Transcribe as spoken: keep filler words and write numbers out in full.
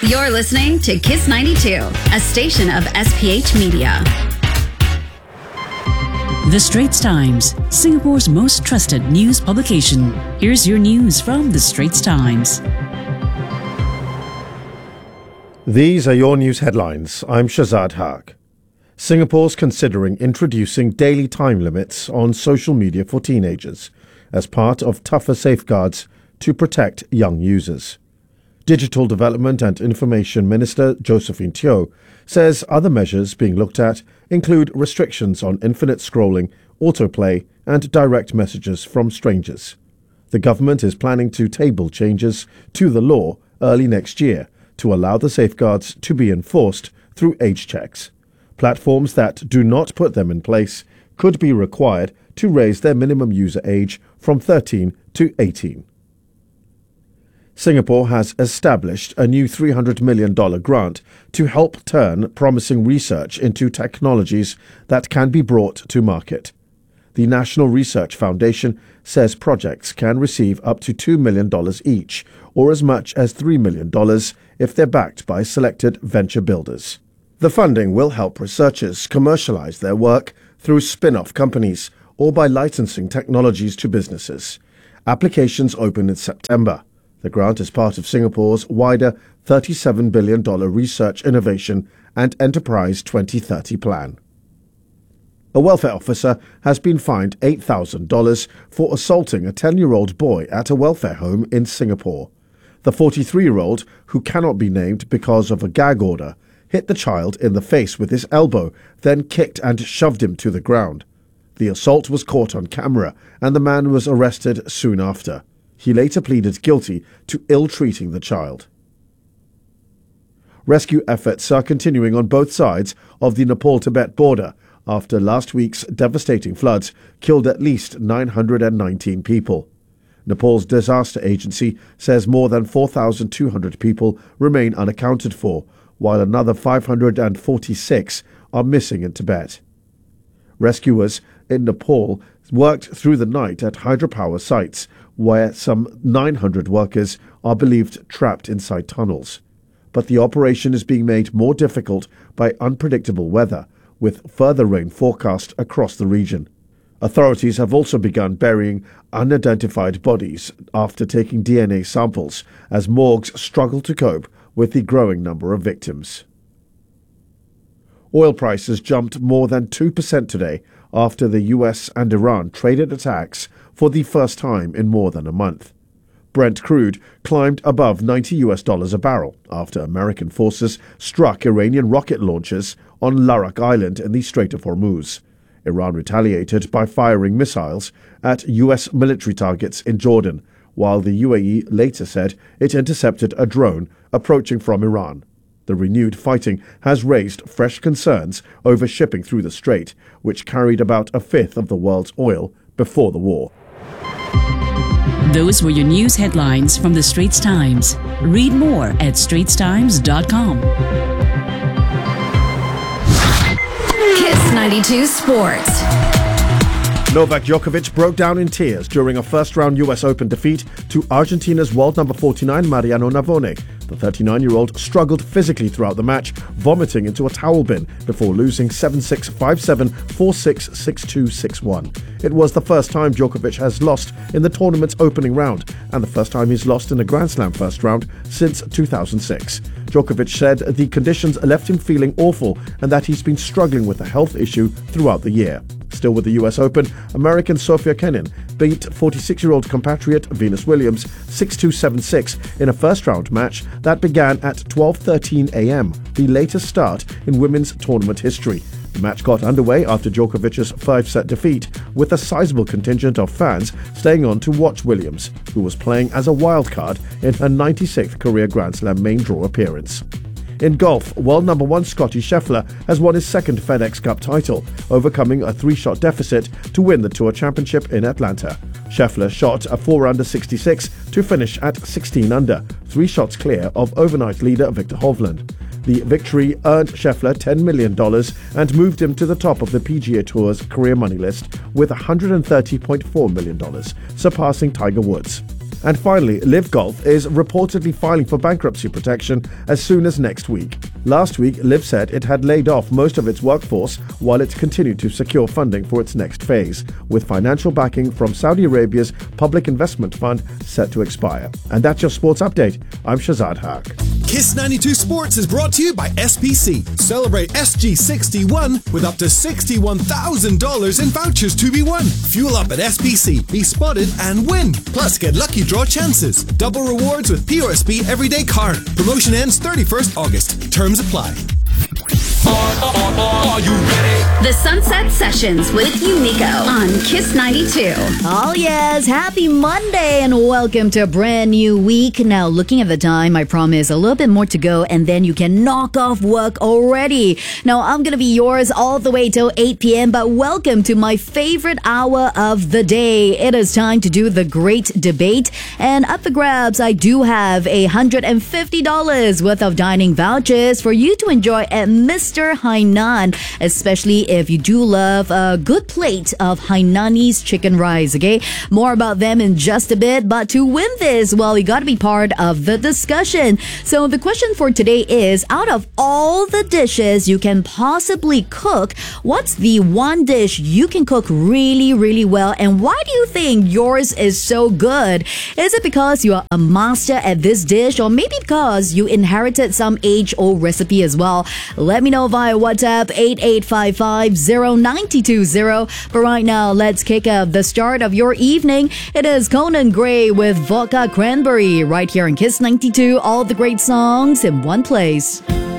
You're listening to Kiss ninety-two, a station of S P H Media. The Straits Times, Singapore's most trusted news publication. Here's your news from The Straits Times. These are your news headlines. I'm Shazad Haq. Singapore's considering introducing daily time limits on social media for teenagers as part of tougher safeguards to protect young users. Digital Development and Information Minister Josephine Teo says other measures being looked at include restrictions on infinite scrolling, autoplay and direct messages from strangers. The government is planning to table changes to the law early next year to allow the safeguards to be enforced through age checks. Platforms that do not put them in place could be required to raise their minimum user age from thirteen to eighteen. Singapore has established a new three hundred million dollars grant to help turn promising research into technologies that can be brought to market. The National Research Foundation says projects can receive up to two million dollars each, or as much as three million dollars if they're backed by selected venture builders. The funding will help researchers commercialize their work through spin-off companies or by licensing technologies to businesses. Applications open in September. The grant is part of Singapore's wider thirty-seven billion dollars Research, Innovation and Enterprise twenty thirty plan. A welfare officer has been fined eight thousand dollars for assaulting a ten-year-old boy at a welfare home in Singapore. The forty-three-year-old, who cannot be named because of a gag order, hit the child in the face with his elbow, then kicked and shoved him to the ground. The assault was caught on camera and the man was arrested soon after. He later pleaded guilty to ill-treating the child. Rescue efforts are continuing on both sides of the Nepal-Tibet border after last week's devastating floods killed at least nine hundred nineteen people. Nepal's disaster agency says more than four thousand two hundred people remain unaccounted for, while another five hundred forty-six are missing in Tibet. Rescuers in Nepal worked through the night at hydropower sites, where some nine hundred workers are believed trapped inside tunnels. But the operation is being made more difficult by unpredictable weather, with further rain forecast across the region. Authorities have also begun burying unidentified bodies after taking D N A samples, as morgues struggle to cope with the growing number of victims. Oil prices jumped more than two percent today after the U S and Iran traded attacks for the first time in more than a month. Brent crude climbed above ninety U S dollars a barrel after American forces struck Iranian rocket launchers on Larak Island in the Strait of Hormuz. Iran retaliated by firing missiles at U S military targets in Jordan, while the U A E later said it intercepted a drone approaching from Iran. The renewed fighting has raised fresh concerns over shipping through the strait, which carried about a fifth of the world's oil before the war. Those were your news headlines from The Straits Times. Read more at straits times dot com. Kiss ninety-two Sports. Novak Djokovic broke down in tears during a first-round U S Open defeat to Argentina's world number forty-nine Mariano Navone. The thirty-nine-year-old struggled physically throughout the match, vomiting into a towel bin before losing seven six, five seven, four six, six two, six one. It was the first time Djokovic has lost in the tournament's opening round and the first time he's lost in a Grand Slam first round since two thousand six. Djokovic said the conditions left him feeling awful and that he's been struggling with a health issue throughout the year. Still with the U S Open, American Sofia Kenin beat forty-six-year-old compatriot Venus Williams six two, seven six in a first-round match that began at twelve thirteen a.m., the latest start in women's tournament history. The match got underway after Djokovic's five-set defeat, with a sizable contingent of fans staying on to watch Williams, who was playing as a wildcard in her ninety-sixth career Grand Slam main draw appearance. In golf, world number one Scottie Scheffler has won his second FedEx Cup title, overcoming a three-shot deficit to win the Tour Championship in Atlanta. Scheffler shot a four under sixty-six to finish at sixteen under, three shots clear of overnight leader Victor Hovland. The victory earned Scheffler ten million dollars and moved him to the top of the P G A Tour's career money list with one hundred thirty point four million dollars, surpassing Tiger Woods. And finally, Live Golf is reportedly filing for bankruptcy protection as soon as next week. Last week, Live said it had laid off most of its workforce while it continued to secure funding for its next phase, with financial backing from Saudi Arabia's Public Investment Fund set to expire. And that's your sports update. I'm Shazad Haq. Kiss ninety-two Sports is brought to you by S P C. Celebrate S G sixty-one with up to sixty-one thousand dollars in vouchers to be won. Fuel up at S P C, be spotted and win. Plus, get lucky draw chances. Double rewards with P O S B Everyday Card. Promotion ends thirty-first August. Terms apply. Are you ready? The Sunset Sessions with Unico on Kiss ninety-two. Oh yes, happy Monday and welcome to a brand new week. Now looking at the time, I promise a little bit more to go and then you can knock off work already. Now I'm gonna be yours all the way till eight p.m. but welcome to my favorite hour of the day. It is time to do the great debate, and up for grabs I do have a one hundred fifty dollars worth of dining vouchers for you to enjoy at Mister Hainan, especially if you do love a good plate of Hainanese chicken rice, okay? More about them in just a bit, but to win this, well, you gotta be part of the discussion. So the question for today is, out of all the dishes you can possibly cook, what's the one dish you can cook really, really well, and why do you think yours is so good? Is it because you are a master at this dish, or maybe because you inherited some age-old recipe as well? Let me know via WhatsApp eight eight five five zero nine two zero. But right now, let's kick up the start of your evening. It is Conan Gray with Vodka Cranberry right here in Kiss ninety-two. All the great songs in one place.